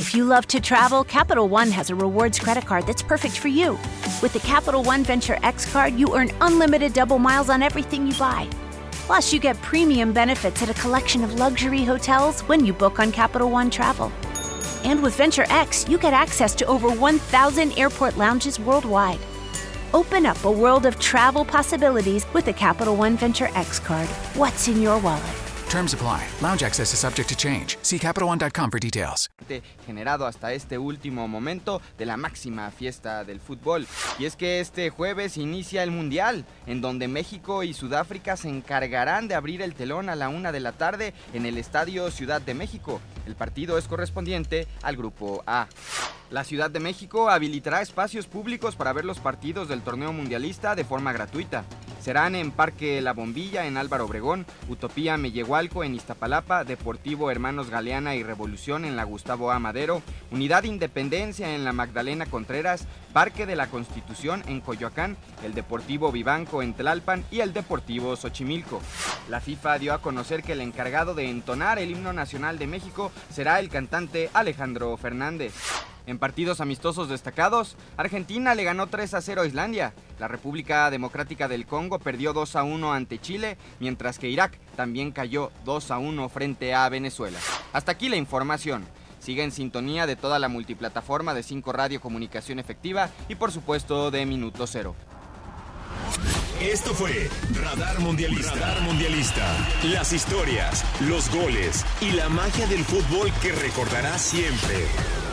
If you love to travel, Capital One has a rewards credit card that's perfect for you. With the Capital One Venture X card, you earn unlimited double miles on everything you buy. Plus, you get premium benefits at a collection of luxury hotels when you book on Capital One Travel. And with Venture X, you get access to over 1,000 airport lounges worldwide. Open up a world of travel possibilities with the Capital One Venture X card. What's in your wallet? Terms apply. Lounge access is subject to change. See CapitalOne.com for details. Generado hasta este último momento de la máxima fiesta del fútbol. Y es que este jueves inicia el Mundial, en donde México y Sudáfrica se encargarán de abrir el telón a la 1 de la tarde en el Estadio Ciudad de México. El partido es correspondiente al Grupo A. La Ciudad de México habilitará espacios públicos para ver los partidos del torneo mundialista de forma gratuita. Serán en Parque La Bombilla en Álvaro Obregón, Utopía Mellehualco en Iztapalapa, Deportivo Hermanos Galeana y Revolución en la Gustavo A. Madero, Unidad Independencia en la Magdalena Contreras, Parque de la Constitución en Coyoacán, el Deportivo Vivanco en Tlalpan y el Deportivo Xochimilco. La FIFA dio a conocer que el encargado de entonar el himno nacional de México será el cantante Alejandro Fernández. En partidos amistosos destacados, Argentina le ganó 3-0 a Islandia, la República Democrática del Congo perdió 2-1 ante Chile, mientras que Irak también cayó 2-1 frente a Venezuela. Hasta aquí la información. Sigue en sintonía de toda la multiplataforma de 5 Radio Comunicación Efectiva y por supuesto de Minuto Cero. Esto fue Radar Mundialista. Radar Mundialista. Las historias, los goles y la magia del fútbol que recordarás siempre.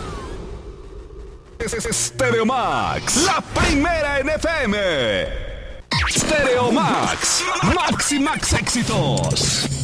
Stereo Max, la primera en FM. Stereo Max, Max y Max éxitos.